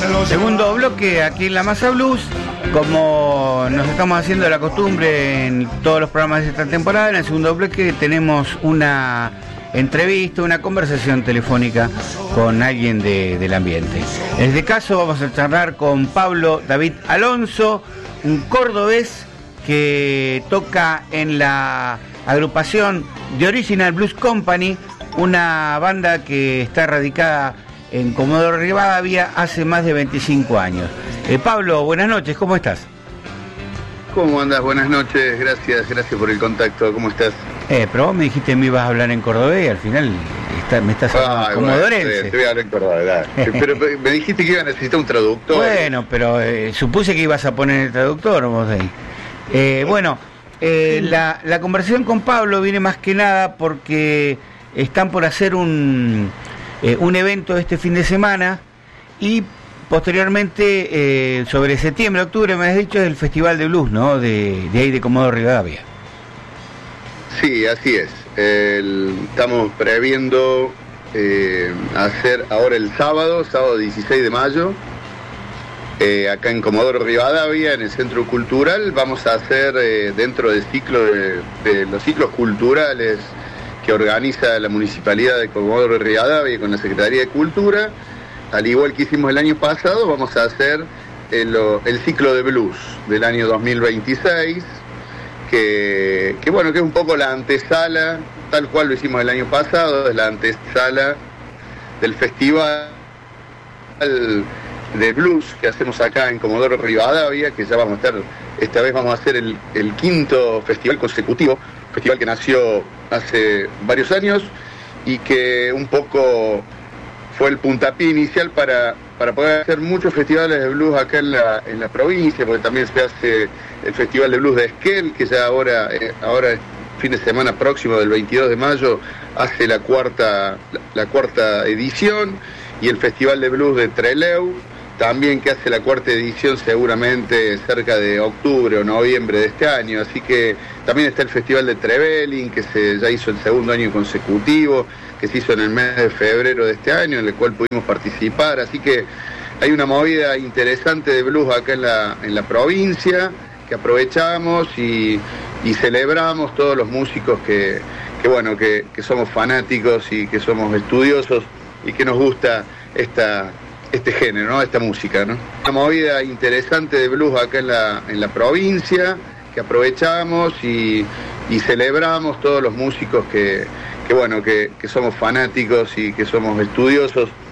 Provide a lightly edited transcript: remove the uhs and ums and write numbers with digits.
Segundo bloque aquí en La Masa Blues, como nos estamos haciendo la costumbre en todos los programas de esta temporada. En el segundo bloque tenemos una entrevista, una conversación telefónica con alguien del ambiente. En este caso vamos a charlar con Pablo David Alonso, un cordobés que toca en la agrupación The Original Blues Company, una banda que está radicada en Comodoro Rivadavia hace más de 25 años. Pablo, buenas noches, ¿cómo estás? ¿Cómo andas? Buenas noches, gracias por el contacto, ¿cómo estás? Pero vos me dijiste que me ibas a hablar en cordobés y al final me estás hablando comodorense. Bueno, te voy a hablar en cordobés, pero me dijiste que iba a necesitar un traductor. Bueno, pero supuse que ibas a poner el traductor vos ahí. La conversación con Pablo viene más que nada porque están por hacer un evento este fin de semana y posteriormente sobre septiembre, octubre, me has dicho, es el Festival de Blues, ¿no? De ahí de Comodoro Rivadavia. Sí, así es. Estamos previendo hacer ahora el sábado 16 de mayo, acá en Comodoro Rivadavia, en el Centro Cultural. Vamos a hacer dentro del ciclo de los ciclos culturales que organiza la Municipalidad de Comodoro Rivadavia con la Secretaría de Cultura, al igual que hicimos el año pasado, vamos a hacer el ciclo de blues del año 2026, que es un poco la antesala, tal cual lo hicimos el año pasado, es la antesala del festival de blues que hacemos acá en Comodoro Rivadavia, que ya vamos a estar, esta vez vamos a hacer el quinto festival consecutivo, festival que nació hace varios años y que un poco fue el puntapié inicial para poder hacer muchos festivales de blues acá en la provincia, porque también se hace el Festival de Blues de Esquel, que ya ahora fin de semana próximo del 22 de mayo hace la cuarta edición, y el Festival de Blues de Trelew también, que hace la cuarta edición seguramente cerca de octubre o noviembre de este año. Así que también está el Festival de Trevelin, que ya hizo el segundo año consecutivo, que se hizo en el mes de febrero de este año, en el cual pudimos participar. Así que hay una movida interesante de blues acá en la provincia, que aprovechamos y celebramos todos los músicos que somos fanáticos y que somos estudiosos y que nos gusta este género, ¿no? Esta música, ¿no? Una movida interesante de blues acá en la provincia, que aprovechamos y celebramos todos los músicos que somos fanáticos y que somos estudiosos